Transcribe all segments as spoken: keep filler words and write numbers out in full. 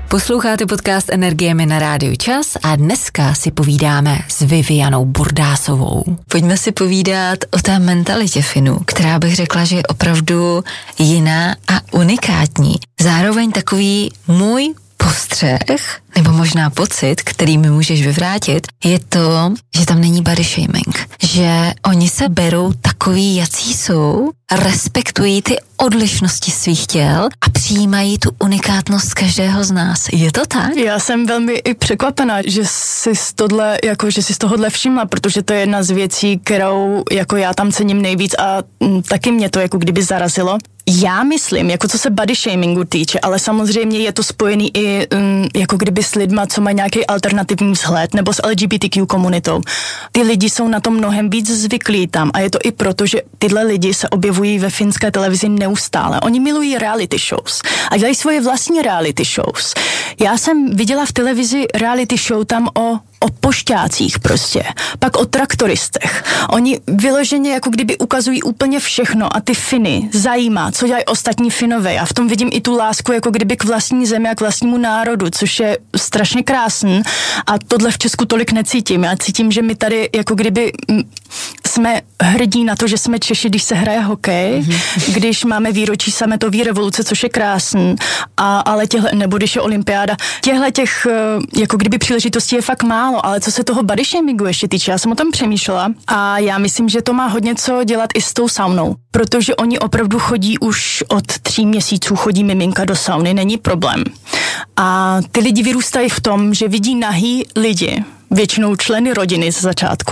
Posloucháte podcast Energiemi na Rádiu Čas a dneska si povídáme s Vivianou Burdásovou. Pojďme si povídat o té mentalitě Finů, která bych řekla, že je opravdu jiná a unikátní. Zároveň takový můj postřeh, nebo možná pocit, který mi můžeš vyvrátit, je to, že tam není body shaming. Že oni se berou takový, jací jsou, respektují ty odlišnosti svých těl a přijímají tu unikátnost každého z nás. Je to tak? Já jsem velmi i překvapená, že jsi tohle, jako, že jsi z tohohle všimla, protože to je jedna z věcí, kterou jako já tam cením nejvíc a m, taky mě to jako kdyby zarazilo. Já myslím, jako co se body shamingu týče, ale samozřejmě je to spojený i um, jako kdyby s lidma, co mají nějaký alternativní vzhled, nebo s L G B T Q komunitou. Ty lidi jsou na to mnohem víc zvyklí tam a je to i proto, že tyhle lidi se objevují ve finské televizi neustále. Oni milují reality shows a dělají svoje vlastní reality shows. Já jsem viděla v televizi reality show tam o o pošťácích prostě, pak o traktoristech. Oni vyloženě jako kdyby ukazují úplně všechno a ty Finy zajímá, co dělají ostatní Finové. A v tom vidím i tu lásku jako kdyby k vlastní zemi a k vlastnímu národu, což je strašně krásný a tohle v Česku tolik necítím. Já cítím, že my tady jako kdyby jsme hrdí na to, že jsme Češi, když se hraje hokej, mm-hmm. když máme výročí sametové revoluce, což je krásný, a, ale těhle, nebo když je olympiáda, těhle těch jako kdyby příležitostí je fakt málo, ale co se toho body shamingu ještě týče, já jsem o tom přemýšlela a já myslím, že to má hodně co dělat i s tou saunou, protože oni opravdu chodí už od tří měsíců, chodí miminka do sauny, není problém. A ty lidi vyrůstají v tom, že vidí nahý lidi, většinou členy rodiny ze začátku.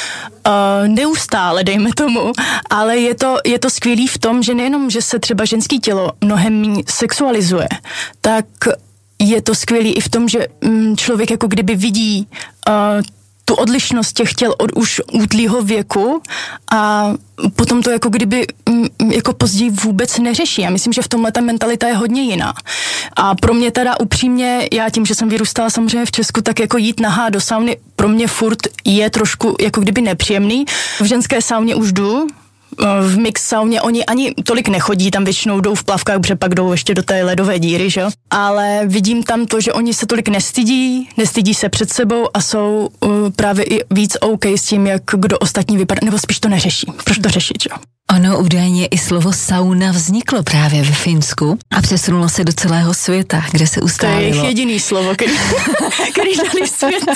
Uh, neustále, dejme tomu, ale je to, je to skvělý v tom, že nejenom, že se třeba ženský tělo mnohem méně sexualizuje, tak je to skvělý i v tom, že mm, člověk jako kdyby vidí uh, tu odlišnost těch těl od už útlýho věku a potom to jako kdyby mm, jako později vůbec neřeší. Já myslím, že v tomhle ta mentalita je hodně jiná. A pro mě teda upřímně, já tím, že jsem vyrůstala samozřejmě v Česku, tak jako jít nahá do sauny pro mě furt je trošku jako kdyby nepříjemný. V ženské sauně už jdu, v mix sauně oni ani tolik nechodí, tam většinou jdou v plavkách, protože pak jdou ještě do té ledové díry, že? Ale vidím tam to, že oni se tolik nestydí, nestydí se před sebou a jsou uh, právě i víc OK s tím, jak kdo ostatní vypadá, nebo spíš to neřeší. Proč to řešit, že? Ono údajně i slovo sauna vzniklo právě ve Finsku a přesunulo se do celého světa, kde se ustálilo. To je jejich jediný slovo, který, který dali světu.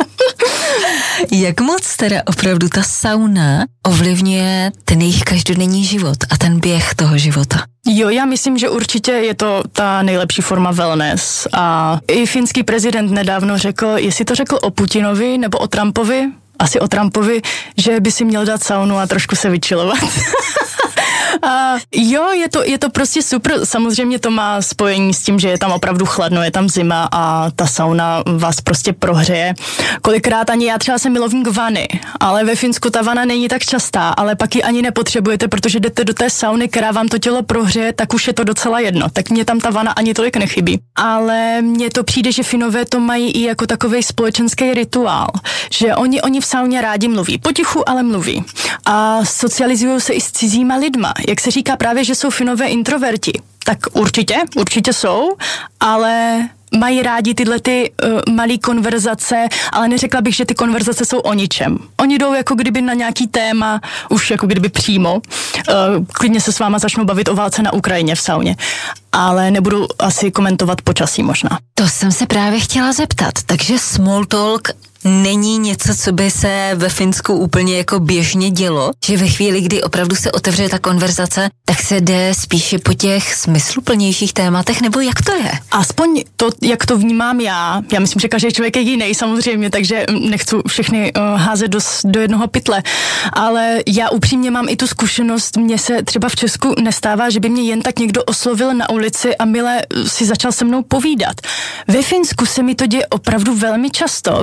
Jak moc teda opravdu ta sauna ovlivňuje ten jejich každodenní život a ten běh toho života? Jo, já myslím, že určitě je to ta nejlepší forma wellness a i finský prezident nedávno řekl, jestli to řekl o Putinovi nebo o Trumpovi, asi o Trumpovi, že by si měl dát saunu a trošku se vyčilovat. A jo, je to, je to prostě super. Samozřejmě to má spojení s tím, že je tam opravdu chladno, je tam zima a ta sauna vás prostě prohřeje. Kolikrát ani já třeba jsem milovník vany, ale ve Finsku ta vana není tak častá, ale pak ji ani nepotřebujete, protože jdete do té sauny, která vám to tělo prohřeje, tak už je to docela jedno. Tak mě tam ta vana ani tolik nechybí. Ale mně to přijde, že Finové to mají i jako takovej společenský rituál, že oni, oni v sauně rádi mluví. Potichu, ale mluví. A socializují se i s cizíma lidma. Jak se říká právě, že jsou Finové introverti, tak určitě, určitě jsou, ale mají rádi tyhle ty uh, malé konverzace, ale neřekla bych, že ty konverzace jsou o ničem. Oni jdou jako kdyby na nějaký téma, už jako kdyby přímo. Uh, klidně se s váma začnou bavit o válce na Ukrajině v sauně, ale nebudu asi komentovat počasí možná. To jsem se právě chtěla zeptat, takže small talk není něco, co by se ve Finsku úplně jako běžně dělo, že ve chvíli, kdy opravdu se otevře ta konverzace, tak se jde spíše po těch smysluplnějších tématech, nebo jak to je? Aspoň to, jak to vnímám já, já myslím, že každý člověk je jiný samozřejmě, takže nechci všechny uh, házet do, do jednoho pytle, ale já upřímně mám i tu zkušenost, mně se třeba v Česku nestává, že by mě jen tak někdo oslovil na ulici a mile si začal se mnou povídat. Ve Finsku se mi to děje opravdu velmi často, většinou to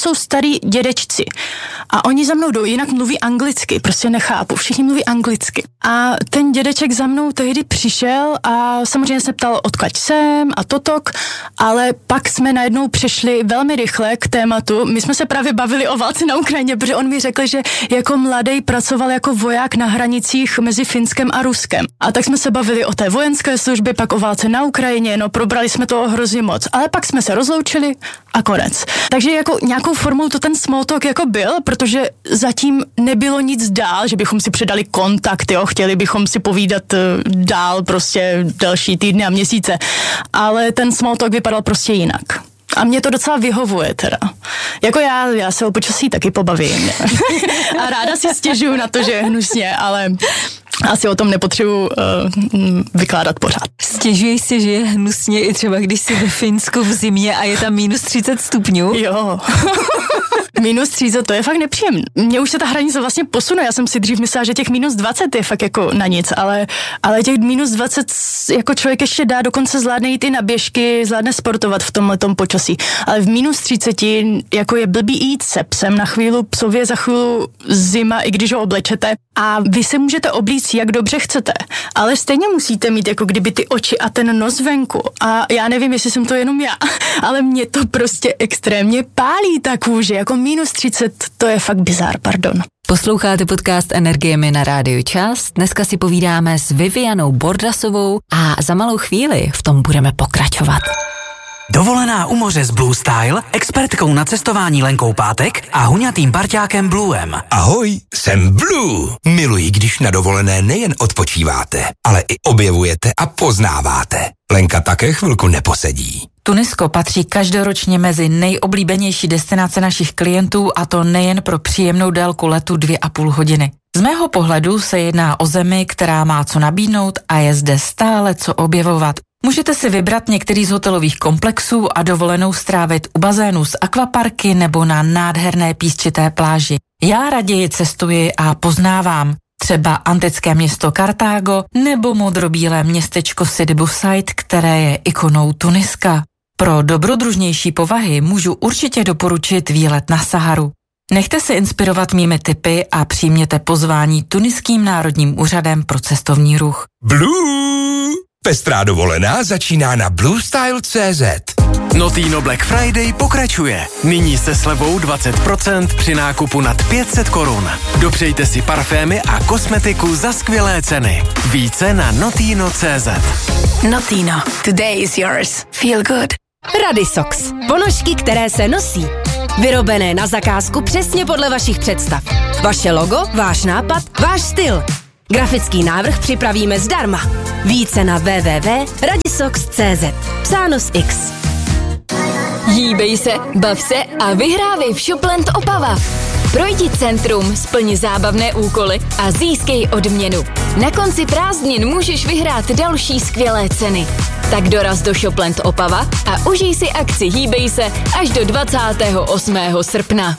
jsou starý dědečci. A oni za mnou jdou, jinak mluví anglicky, prostě nechápu, všichni mluví anglicky. A ten dědeček za mnou tehdy přišel a samozřejmě se ptal, odkud jsem a totok, ale pak jsme najednou přešli velmi rychle k tématu. My jsme se právě bavili o válce na Ukrajině, protože on mi řekl, že jako mladý pracoval jako voják na hranicích mezi Finskem a Ruskem. A tak jsme se bavili o té vojenské službě, pak o válce na Ukrajině, no probrali jsme toho hrozně moc. Ale pak jsme se rozloučili a konec. Takže jako nějakou formou to ten small talk jako byl, protože zatím nebylo nic dál, že bychom si předali kontakt, jo, chtěli bychom si povídat dál prostě další týdny a měsíce. Ale ten small talk vypadal prostě jinak. A mě to docela vyhovuje teda. Jako já, já se o počasí taky pobavím. A ráda si stěžuju na to, že je hnusně, ale asi o tom nepotřebuji uh, vykládat pořád. Stěžuješ si, že je hnusně i třeba, když jsi ve Finsku v zimě a je tam minus třicet stupňů? Jo. Minus třicet, to je fakt nepříjemné. Mně už se ta hranice vlastně posune, já jsem si dřív myslela, že těch minus dvacet je fakt jako na nic, ale, ale těch minus dvacet jako člověk ještě dá, dokonce zvládne jít i na běžky, zvládne sportovat v tomhletom počasí. Ale v minus třiceti jako je blbý jít se psem na chvíli, psově za chvíli zima, i když ho oblečete. A vy se můžete oblíct, jak dobře chcete, ale stejně musíte mít jako kdyby ty oči a ten nos venku. A já nevím, jestli jsem to jenom já, ale mě to prostě extrémně pálí ta kůže, jako minus třicet, to je fakt bizár, pardon. Posloucháte podcast Energiemi na Rádiu Čas. Dneska si povídáme s Vivianou Bordasovou a za malou chvíli v tom budeme pokračovat. Dovolená u moře s Blue Style, expertkou na cestování Lenkou Pátek a huňatým parťákem Bluem. Ahoj, jsem Blue. Miluji, když na dovolené nejen odpočíváte, ale i objevujete a poznáváte. Lenka také chvilku neposedí. Tunisko patří každoročně mezi nejoblíbenější destinace našich klientů, a to nejen pro příjemnou délku letu dvě a půl hodiny. Z mého pohledu se jedná o zemi, která má co nabídnout a je zde stále co objevovat. Můžete si vybrat některý z hotelových komplexů a dovolenou strávit u bazénu s akvaparky nebo na nádherné písčité pláži. Já raději cestuji a poznávám třeba antické město Kartágo nebo modrobílé městečko Sidi Bou Said, které je ikonou Tuniska. Pro dobrodružnější povahy můžu určitě doporučit výlet na Saharu. Nechte se inspirovat mými tipy a přijměte pozvání Tuniským národním úřadem pro cestovní ruch. Blue! Pestrá dovolená začíná na blue style tečka cé zet. Notino Black Friday pokračuje. Nyní se slevou dvacet procent při nákupu nad pět set korun. Dopřejte si parfémy a kosmetiku za skvělé ceny. Více na notino tečka cé zet. Notino. Today is yours. Feel good. Radisox. Ponožky, které se nosí. Vyrobené na zakázku přesně podle vašich představ. Vaše logo, váš nápad, váš styl. Grafický návrh připravíme zdarma. Více na w w w tečka radisox tečka cé zet. Psáno s X. Hýbej se, bav se a vyhrávej v Shopland Opava. Projdi centrum, splni zábavné úkoly a získej odměnu. Na konci prázdnin můžeš vyhrát další skvělé ceny. Tak doraz do Shopland Opava a užij si akci Hýbej se až do dvacátého osmého srpna.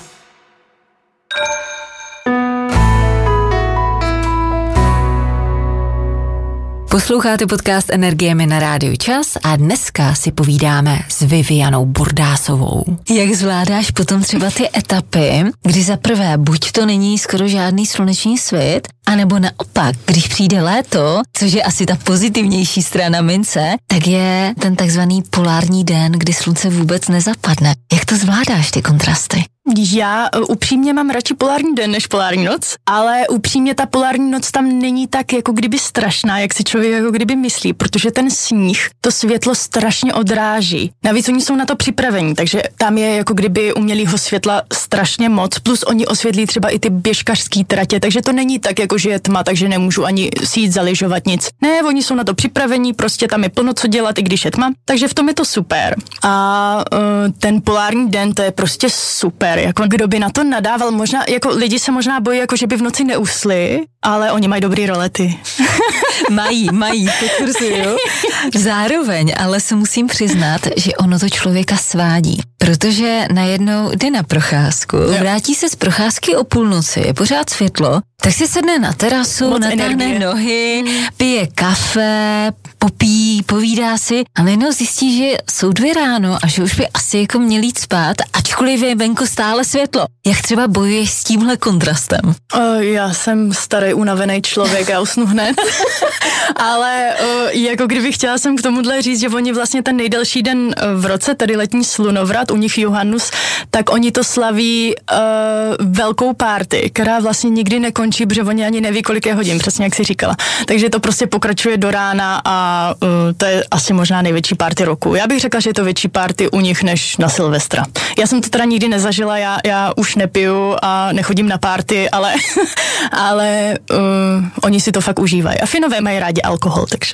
Posloucháte podcast Energiemi na Rádiu Čas a dneska si povídáme s Vivianou Bordásovou. Jak zvládáš potom třeba ty etapy, kdy za prvé buď to není skoro žádný sluneční svit, anebo naopak, když přijde léto, což je asi ta pozitivnější strana mince, tak je ten takzvaný polární den, kdy slunce vůbec nezapadne. Jak to zvládáš, ty kontrasty? Já upřímně mám radši polární den než polární noc, ale upřímně ta polární noc tam není tak jako kdyby strašná, jak si člověk jako kdyby myslí, protože ten sníh to světlo strašně odráží. Navíc oni jsou na to připravení, takže tam je jako kdyby umělého světla strašně moc, plus oni osvětlí třeba i ty běžkařský tratě, takže to není tak, jako že je tma, takže nemůžu ani si jít zalyžovat nic. Ne, oni jsou na to připravení, prostě tam je plno co dělat, i když je tma, takže v tom je to super. A uh, ten polární den, to je prostě super. Jako kdo by na to nadával, možná, jako lidi se možná bojí, jako že by v noci neusli, ale oni mají dobrý rolety. mají, mají, potvrzuju. Zároveň ale se musím přiznat, že ono to člověka svádí, protože najednou jde na procházku, jo. vrátí se z procházky o půlnoci, je pořád světlo, tak si sedne na terasu, Moc natáhne energie. nohy, pije kafe, popí, povídá si a najednou zjistí, že jsou dvě ráno a že už by asi jako měl jít spát, ačkoliv je venku stále světlo. Jak třeba bojuješ s tímhle kontrastem? Uh, já jsem starý, unavený člověk, já usnu hned. Ale uh, jako kdybych chtěla jsem k tomuhle říct, že oni vlastně ten nejdelší den v roce, tedy letní slunovrat, u nich Johannus, tak oni to slaví uh, velkou party, která vlastně nikdy nekončí, protože oni ani neví, kolik je hodin, přesně jak jsi říkala. Takže to prostě pokračuje do rána a uh, to je asi možná největší party roku. Já bych řekla, že je to větší party u nich než na Silvestra. Já jsem to teda nikdy nezažila, já, já už nepiju a nechodím na party, ale, ale uh, oni si to fakt užívají. A Finové mají rádi alkohol, takže.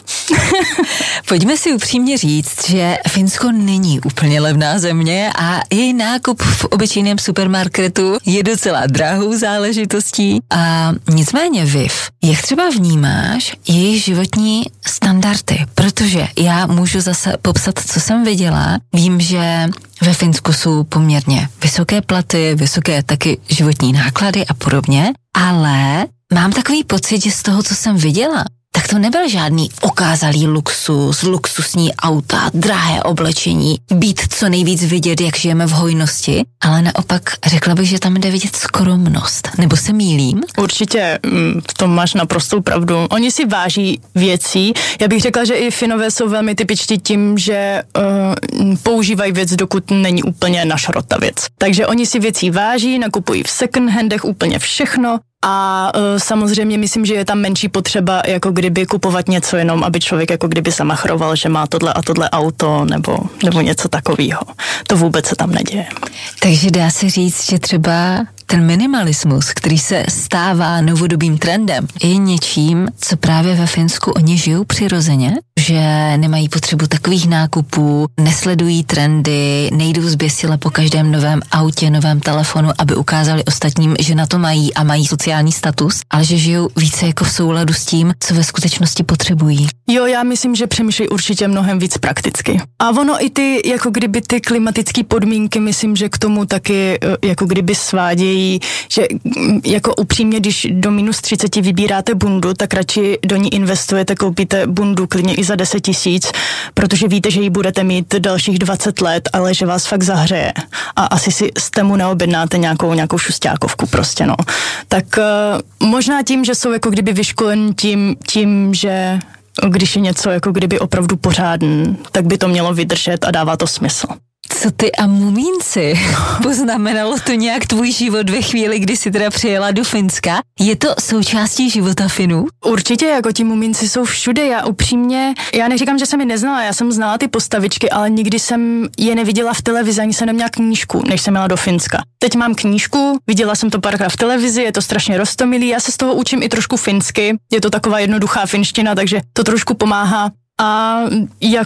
Pojďme si upřímně říct, že Finsko není úplně levná země a i nákup v obyčejném supermarketu je docela drahou záležitostí. A nicméně Viv, jak třeba vnímáš jejich životní standardy? Protože já můžu zase popsat, co jsem viděla. Vím, že ve Finsku jsou poměrně vysoké platy, vysoké taky životní náklady a podobně, ale mám takový pocit, že z toho, co jsem viděla, tak to nebyl žádný okázalý luxus, luxusní auta, drahé oblečení, být co nejvíc vidět, jak žijeme v hojnosti, ale naopak řekla bych, že tam jde vidět skromnost. Nebo se mýlím? Určitě, v tom máš naprostou pravdu. Oni si váží věcí. Já bych řekla, že i Finové jsou velmi typičtí tím, že uh, používají věc, dokud není úplně našrota věc. Takže oni si věcí váží, nakupují v second handech úplně všechno. A uh, samozřejmě myslím, že je tam menší potřeba, jako kdyby kupovat něco jenom, aby člověk jako kdyby zamachroval, že má tohle a tohle auto nebo, nebo něco takového. To vůbec se tam neděje. Takže dá se říct, že třeba ten minimalismus, který se stává novodobým trendem, je něčím, co právě ve Finsku oni žijou přirozeně, že nemají potřebu takových nákupů, nesledují trendy, nejdou zběsile po každém novém autě, novém telefonu, aby ukázali ostatním, že na to mají a mají sociální status, ale že žijou více jako v souladu s tím, co ve skutečnosti potřebují. Jo, já myslím, že přemýšlí určitě mnohem víc prakticky. A ono i ty, jako kdyby ty klimatické podmínky, myslím, že k tomu taky jako kdyby svádějí, že jako upřímně, když do minus třicet vybíráte bundu, tak radši do ní investujete, koupíte bundu klidně i za deset tisíc, protože víte, že ji budete mít dalších dvacet let, ale že vás fakt zahřeje. A asi si z tému neobjednáte nějakou, nějakou šustákovku prostě, no. Tak uh, možná tím, že jsou jako kdyby vyškolení tím, tím, že když je něco jako kdyby opravdu pořádný, tak by to mělo vydržet a dává to smysl. Co ty a mumínci? Poznamenalo to nějak tvůj život ve chvíli, kdy jsi teda přijela do Finska? Je to součástí života Finů? Určitě, jako ti mumínci jsou všude. Já upřímně, já neříkám, že jsem je neznala, já jsem znala ty postavičky, ale nikdy jsem je neviděla v televizi, ani jsem neměla knížku, než jsem jela do Finska. Teď mám knížku, viděla jsem to párkrát v televizi, je to strašně roztomilý, já se z toho učím i trošku finsky, je to taková jednoduchá finština, takže to trošku pomáhá. A jak